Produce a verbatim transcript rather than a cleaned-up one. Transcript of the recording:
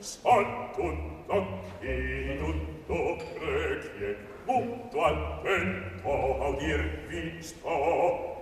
Saltun chi tutto requie, muto al vento audir vi sto.